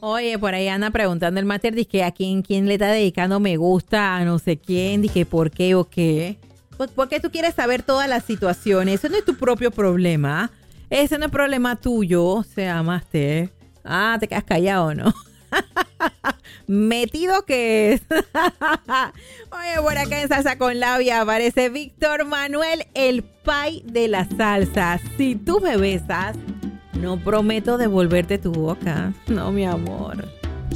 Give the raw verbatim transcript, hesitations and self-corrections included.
Oye, por ahí anda preguntando el máster, dije, ¿a quién, quién le está dedicando me gusta a no sé quién? Dije, ¿por qué o qué? ¿Por, por qué tú quieres saber todas las situaciones? Eso no es tu propio problema. Ese no es problema tuyo, o sea, máster. Ah, te quedas callado, ¿no? Metido que es. Oye, por acá en Salsa con Labia aparece Víctor Manuel, el pai de la salsa. Si tú me besas, no prometo devolverte tu boca. No, mi amor.